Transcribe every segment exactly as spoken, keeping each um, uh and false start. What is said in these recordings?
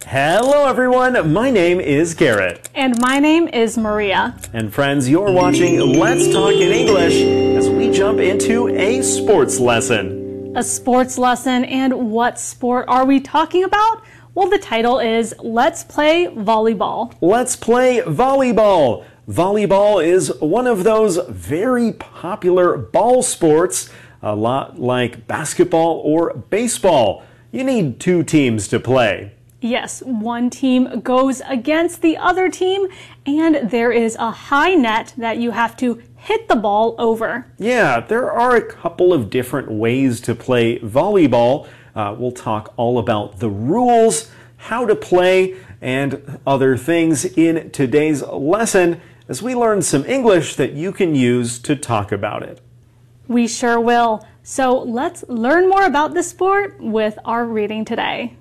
Hello everyone, my name is Garrett. And my name is Maria. And friends, you're watching Let's Talk in English as we jump into a sports lesson. A sports lesson, and what sport are we talking about? Well, the title is Let's Play Volleyball. Let's play volleyball. Volleyball is one of those very popular ball sports, a lot like basketball or baseball. You need two teams to play. Yes, one team goes against the other team, and there is a high net that you have to hit the ball over. Yeah, there are a couple of different ways to play volleyball. Uh, we'll talk all about the rules, how to play, and other things in today's lesson as we learn some English that you can use to talk about it. We sure will. So let's learn more about this sport with our reading today.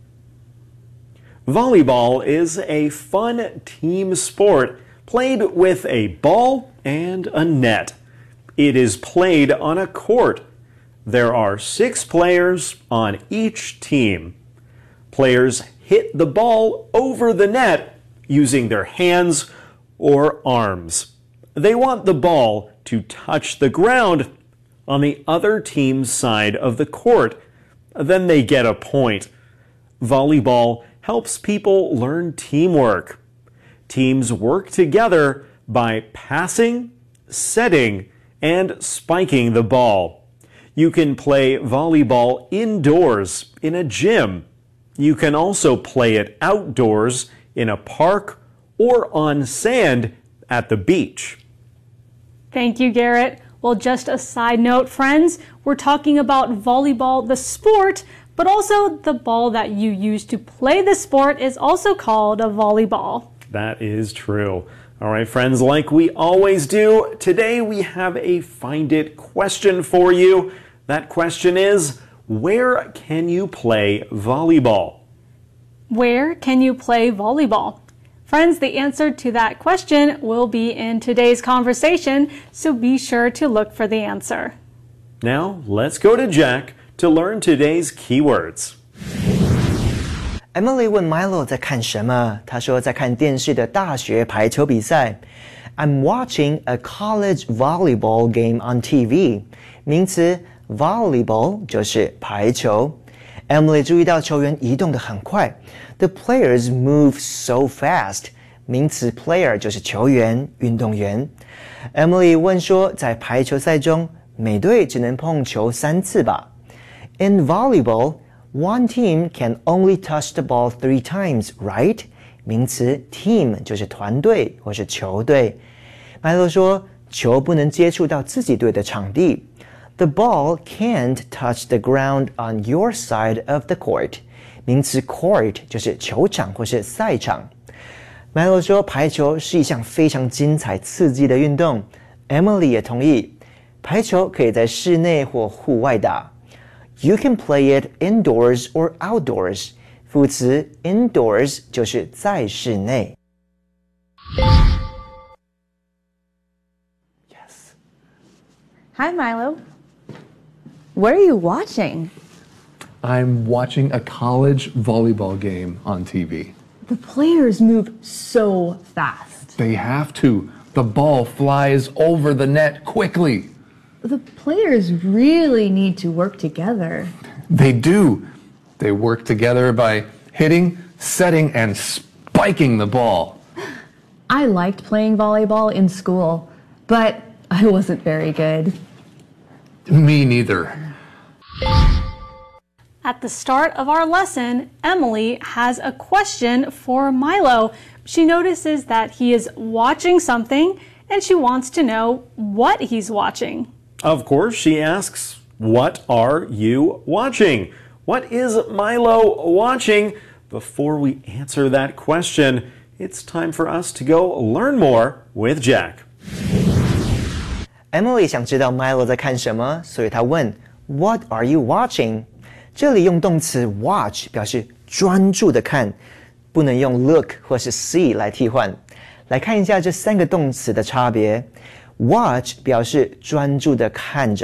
Volleyball is a fun team sport played with a ball and a net. It is played on a court. There are six players on each team. Players hit the ball over the net using their hands or arms. They want the ball to touch the ground on the other team's side of the court. Then they get a point. Volleyball helps people learn teamwork. Teams work together by passing, setting, and spiking the ball. You can play volleyball indoors in a gym. You can also play it outdoors in a park or on sand at the beach. Thank you, Garrett. Well, just a side note, friends, we're talking about volleyball, the sport, but also the ball that you use to play the sport is also called a volleyball. That is true. All right, friends, like we always do, today we have a Find It question for you. That question is, where can you play volleyball? Where can you play volleyball? Friends, the answer to that question will be in today's conversation, so be sure to look for the answer. Now, let's go to Jack to learn today's keywords. Emily 问 Milo 在看什么？他说在看电视的大学排球比赛。I'm watching a college volleyball game on T V. 名词 volleyball 就是排球。Emily 注意到球员移动得很快。The players move so fast. 名词 player 就是球员、运动员。Emily 问说，在排球赛中，每队只能碰球三次吧？ In volleyball, one team can only touch the ball three times, right? 名词 team 就是团队或是球队。Milo 说，球不能接触到自己队的场地。The ball can't touch the ground on your side of the court. 名词 court 就是球场或是赛场。Milo 说，排球是一项非常精彩刺激的运动。Emily 也同意，排球可以在室内或户外打。You can play it indoors or outdoors. 副词 indoors 就是在室内。 Yes. Hi, Milo. What are you watching? I'm watching a college volleyball game on T V. The players move so fast. They have to. The ball flies over the net quickly. The players really need to work together. They do. They work together by hitting, setting, and spiking the ball. I liked playing volleyball in school, but I wasn't very good. Me neither. At the start of our lesson, Emily has a question for Milo. She notices that he is watching something, and she wants to know what he's watching. Of course, she asks, what are you watching? What is Milo watching? Before we answer that question, it's time for us to go learn more with Jack. Emily 想知道 Milo 在看什么，所以她问 What are you watching? 这里用动词 watch 表示专注的看，不能用 look 或是 see 来替换。来看一下这三个动词的差别。Watch 表示专注的看着